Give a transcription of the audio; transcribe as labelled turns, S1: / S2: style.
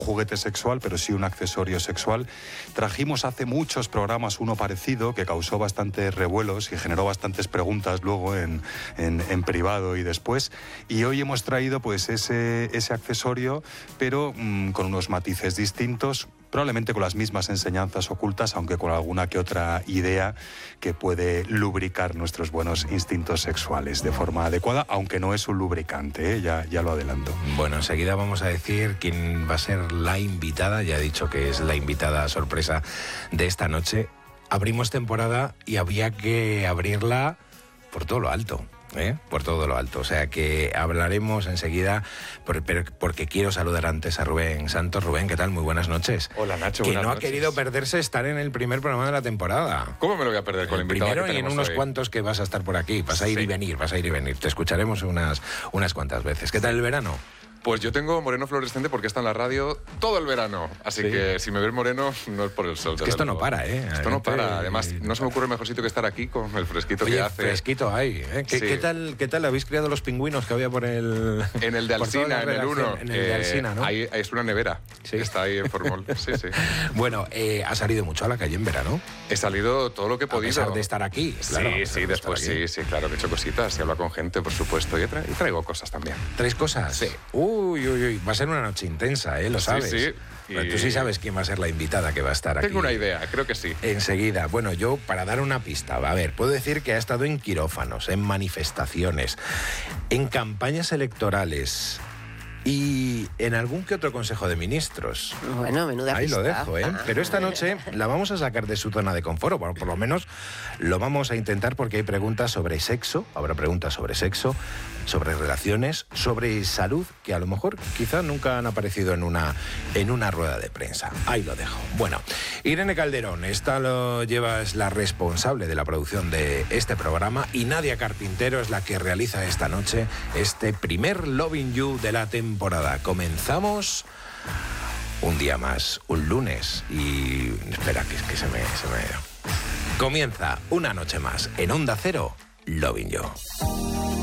S1: juguete sexual, pero sí un accesorio sexual. Trajimos hace muchos programas uno parecido que causó bastantes revuelos y generó bastantes preguntas luego en privado y después. Y hoy hemos traído pues ese accesorio, pero con unos matices distintos, probablemente con las mismas enseñanzas ocultas, aunque con alguna que otra idea que puede lubricar nuestros buenos instintos sexuales de forma adecuada, aunque no es un lubricante, ¿eh? Ya lo adelanto.
S2: Bueno, enseguida vamos a decir quién va a ser la invitada. Ya he dicho que es la invitada sorpresa de esta noche. Abrimos temporada y había que abrirla por todo lo alto. Por todo lo alto, o sea que hablaremos enseguida, porque quiero saludar antes a Rubén Santos. Rubén, ¿qué tal? Muy buenas noches.
S3: Hola, Nacho,
S2: que no ha querido perderse estar en el primer programa de la temporada.
S3: ¿Cómo me lo voy a perder con el invitado
S2: primero
S3: que
S2: y en unos
S3: hoy?
S2: Cuantos que vas a estar por aquí, vas a ir y venir, te escucharemos unas cuantas veces. ¿Qué tal el verano?
S3: Pues yo tengo moreno fluorescente porque está en la radio todo el verano. Así que si me ves moreno, no es por el sol.
S2: Es que esto no para, ¿eh?
S3: Esto no para. Además, no se me ocurre mejor sitio que estar aquí con el fresquito que hace.
S2: Fresquito hay, ¿eh? ¿Qué tal habéis criado los pingüinos que había por el...?
S3: En el de Alsina, en el 1.
S2: En el de Alsina, ¿no?
S3: Ahí es una nevera. Sí. Está ahí en Formol. Sí.
S2: Bueno, ¿has salido mucho a la calle en verano?
S3: He salido todo lo que he podido.
S2: A pesar de estar aquí, claro.
S3: Sí, después sí, claro, que he hecho cositas. He hablado con gente, por supuesto. Y traigo cosas también.
S2: ¿Traes cosas?
S3: Sí.
S2: Uy. Va a ser una noche intensa, lo sabes.
S3: Sí.
S2: Tú sí sabes quién va a ser la invitada que va a estar aquí.
S3: Tengo una idea, creo que sí.
S2: Enseguida. Bueno, yo, para dar una pista, a ver, puedo decir que ha estado en quirófanos, en manifestaciones, en campañas electorales y en algún que otro consejo de ministros.
S4: Bueno, menuda
S2: Ahí
S4: pista.
S2: lo dejo, ¿eh? Pero esta noche la vamos a sacar de su zona de confort, bueno, por lo menos lo vamos a intentar, porque hay preguntas sobre sexo, habrá preguntas sobre sexo, sobre relaciones, sobre salud, que a lo mejor quizá nunca han aparecido en una rueda de prensa. Ahí lo dejo. Bueno, Irene Calderón, es la responsable de la producción de este programa, y Nadia Carpintero es la que realiza esta noche este primer Loving You de la temporada. Comenzamos un día más, un lunes, y espera, que se me... Comienza una noche más en Onda Cero, Loving You.